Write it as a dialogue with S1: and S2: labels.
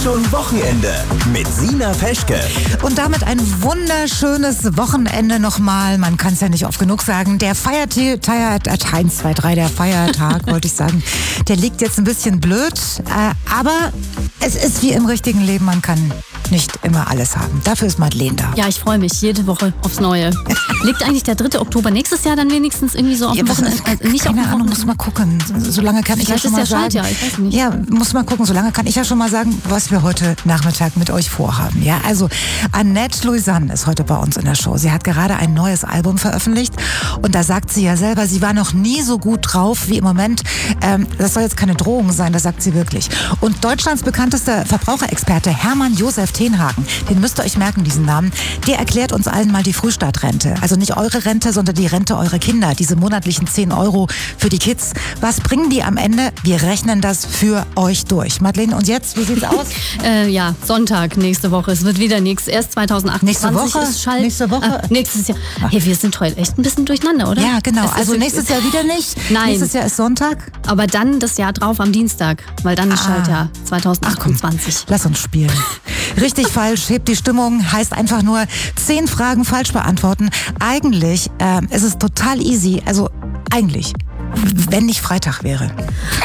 S1: Schon Wochenende mit Sina Peschke.
S2: Und damit ein wunderschönes Wochenende nochmal. Man kann es ja nicht oft genug sagen. Der Feiertag, der Feiertag, wollte ich sagen, der liegt jetzt ein bisschen blöd. Aber es ist wie im richtigen Leben, man kann nicht immer alles haben. Dafür ist Madeleine da.
S3: Ja, ich freue mich jede Woche aufs Neue. Liegt eigentlich der 3. Oktober nächstes Jahr dann wenigstens irgendwie so auf dem Wochenende?
S2: Keine Ahnung, muss mal gucken. Solange kann ich ja schon mal sagen.
S3: Schaltjahr, ich weiß nicht.
S2: Ja, muss mal gucken. Solange kann ich ja schon mal sagen, was wir heute Nachmittag mit euch vorhaben. Ja, also Annette Louisanne ist heute bei uns in der Show. Sie hat gerade ein neues Album veröffentlicht und da sagt sie ja selber, sie war noch nie so gut drauf wie im Moment. Das soll jetzt keine Drohung sein, das sagt sie wirklich. Und Deutschlands bekanntester Verbraucherexperte Hermann Josef Tenhagen, den müsst ihr euch merken, diesen Namen, der erklärt uns allen mal die Frühstartrente. Also nicht eure Rente, sondern die Rente eurer Kinder. Diese monatlichen 10 € für die Kids. Was bringen die am Ende? Wir rechnen das für euch durch. Madeleine, und jetzt, wie sieht's aus?
S3: Ja, Sonntag nächste Woche. Es wird wieder nichts. Erst 2028
S2: Nächste Woche?
S3: ist Schalt.
S2: Nächste Woche?
S3: Nächstes Jahr. Hey, wir sind heute echt ein bisschen durcheinander, oder?
S2: Ja, genau.
S3: Es
S2: Also
S3: ist-
S2: nächstes Jahr wieder nicht.
S3: Nein.
S2: Nächstes Jahr ist Sonntag.
S3: Aber dann das Jahr drauf am Dienstag, weil dann ist Schaltjahr 2028.
S2: Lass uns spielen. Richtig, falsch, hebt die Stimmung, heißt einfach nur 10 Fragen falsch beantworten. Eigentlich ist es total easy, also eigentlich, wenn nicht Freitag wäre.